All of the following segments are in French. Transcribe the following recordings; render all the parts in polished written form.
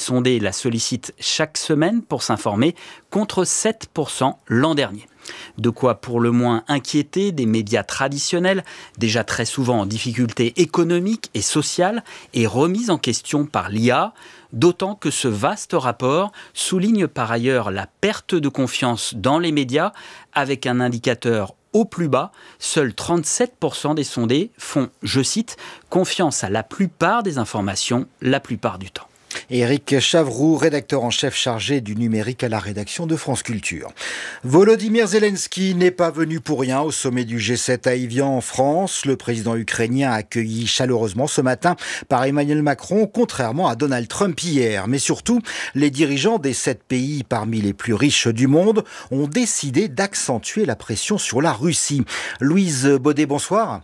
sondés la sollicitent chaque semaine pour s'informer, contre 7% l'an dernier. De quoi pour le moins inquiéter des médias traditionnels, déjà très souvent en difficulté économique et sociale, et remis en question par l'IA, d'autant que ce vaste rapport souligne par ailleurs la perte de confiance dans les médias, avec un indicateur au plus bas. Seuls 37% des sondés font, je cite, confiance à la plupart des informations la plupart du temps. Éric Chavroux, rédacteur en chef chargé du numérique à la rédaction de France Culture. Volodymyr Zelensky n'est pas venu pour rien au sommet du G7 à Évian en France. Le président ukrainien accueilli chaleureusement ce matin par Emmanuel Macron, contrairement à Donald Trump hier. Mais surtout, les dirigeants des 7 pays parmi les plus riches du monde ont décidé d'accentuer la pression sur la Russie. Louise Baudet, bonsoir.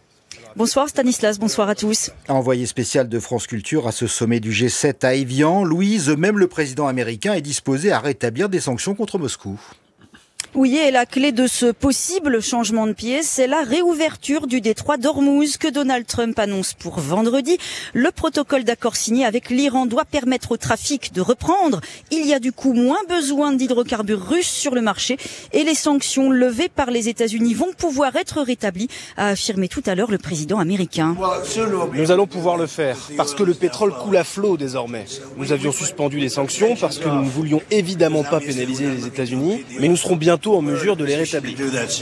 Bonsoir Stanislas, bonsoir à tous. Envoyé spécial de France Culture à ce sommet du G7 à Évian, Louise, même le président américain est disposé à rétablir des sanctions contre Moscou. Oui, et la clé de ce possible changement de pied, c'est la réouverture du détroit d'Ormuz que Donald Trump annonce pour vendredi. Le protocole d'accord signé avec l'Iran doit permettre au trafic de reprendre. Il y a du coup moins besoin d'hydrocarbures russes sur le marché et les sanctions levées par les États-Unis vont pouvoir être rétablies, a affirmé tout à l'heure le président américain. Nous allons pouvoir le faire parce que le pétrole coule à flot désormais. Nous avions suspendu les sanctions parce que nous ne voulions évidemment pas pénaliser les États-Unis, mais nous serons bientôt en mesure de les rétablir.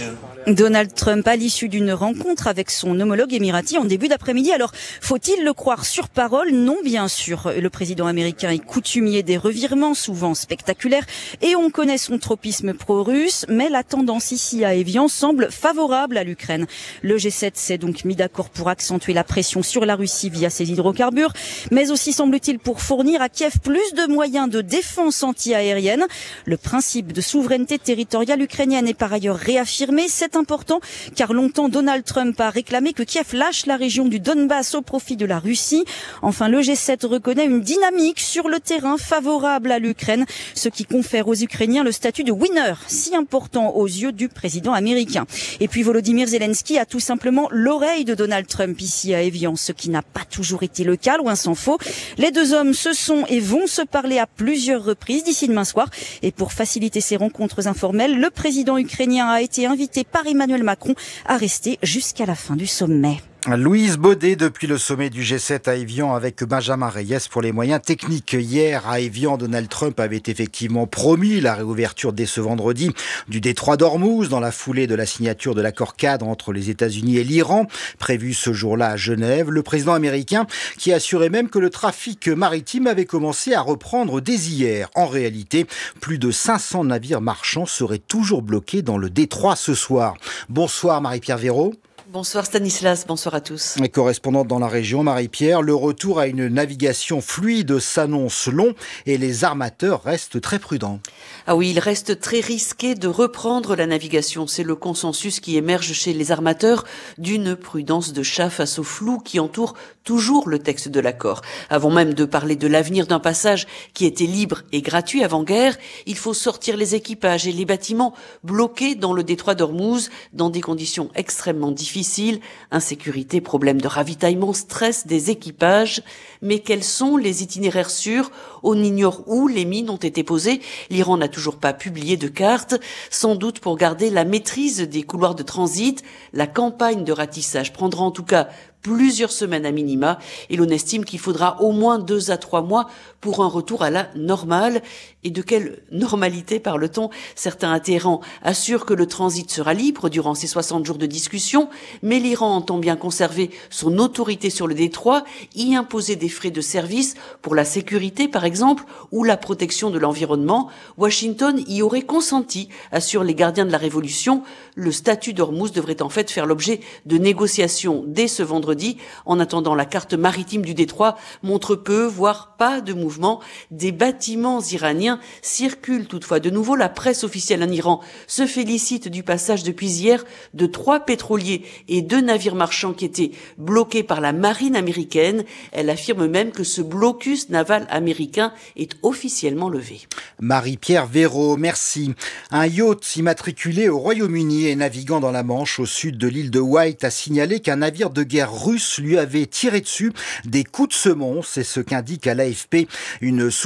Donald Trump à l'issue d'une rencontre avec son homologue émirati en début d'après-midi. Alors, faut-il le croire sur parole? Non, bien sûr. Le président américain est coutumier des revirements, souvent spectaculaires, et on connaît son tropisme pro-russe, mais la tendance ici à Évian semble favorable à l'Ukraine. Le G7 s'est donc mis d'accord pour accentuer la pression sur la Russie via ses hydrocarbures, mais aussi semble-t-il pour fournir à Kiev plus de moyens de défense anti-aérienne. Le principe de souveraineté territoriale ukrainienne est par ailleurs réaffirmé. C'est important car longtemps Donald Trump a réclamé que Kiev lâche la région du Donbass au profit de la Russie. Enfin, le G7 reconnaît une dynamique sur le terrain favorable à l'Ukraine, ce qui confère aux Ukrainiens le statut de winner, si important aux yeux du président américain. Et puis Volodymyr Zelensky a tout simplement l'oreille de Donald Trump ici à Évian, ce qui n'a pas toujours été le cas, loin s'en faut. Les deux hommes se sont et vont se parler à plusieurs reprises d'ici demain soir. Et pour faciliter ces rencontres informelles, le président ukrainien a été invité par Emmanuel Macron à rester jusqu'à la fin du sommet. Louise Baudet depuis le sommet du G7 à Évian avec Benjamin Reyes pour les moyens techniques. Hier à Évian, Donald Trump avait effectivement promis la réouverture dès ce vendredi du détroit d'Ormuz dans la foulée de la signature de l'accord cadre entre les États-Unis et l'Iran, prévu ce jour-là à Genève. Le président américain qui assurait même que le trafic maritime avait commencé à reprendre dès hier. En réalité, plus de 500 navires marchands seraient toujours bloqués dans le détroit ce soir. Bonsoir Marie-Pierre Véraud. Bonsoir Stanislas, bonsoir à tous. Correspondante dans la région, Marie-Pierre, le retour à une navigation fluide s'annonce long et les armateurs restent très prudents. Ah oui, il reste très risqué de reprendre la navigation. C'est le consensus qui émerge chez les armateurs d'une prudence de chat face au flou qui entoure toujours le texte de l'accord. Avant même de parler de l'avenir d'un passage qui était libre et gratuit avant-guerre, il faut sortir les équipages et les bâtiments bloqués dans le détroit d'Ormuz dans des conditions extrêmement difficiles, insécurité, problèmes de ravitaillement, stress des équipages. Mais quels sont les itinéraires sûrs? On ignore où les mines ont été posées. L'Iran n'a toujours pas publié de carte, sans doute pour garder la maîtrise des couloirs de transit. La campagne de ratissage prendra en tout cas plusieurs semaines à minima, et l'on estime qu'il faudra au moins 2 à 3 mois pour un retour à la normale. Et de quelle normalité parle-t-on? Certains adhérents assurent que le transit sera libre durant ces 60 jours de discussion, mais l'Iran entend bien conserver son autorité sur le détroit, y imposer des frais de service pour la sécurité par exemple, ou la protection de l'environnement. Washington y aurait consenti, assurent les gardiens de la révolution. Le statut d'Ormuz devrait en fait faire l'objet de négociations dès ce vendredi. En attendant, la carte maritime du détroit montre peu, voire pas de mouvement. Des bâtiments iraniens circulent toutefois. De nouveau, la presse officielle en Iran se félicite du passage depuis hier de 3 pétroliers et 2 navires marchands qui étaient bloqués par la marine américaine. Elle affirme même que ce blocus naval américain est officiellement levé. Marie-Pierre Véraud, merci. Un yacht immatriculé au Royaume-Uni et naviguant dans la Manche au sud de l'île de Wight a signalé qu'un navire de guerre russe lui avait tiré dessus des coups de semonce. C'est ce qu'indique à l'AFP une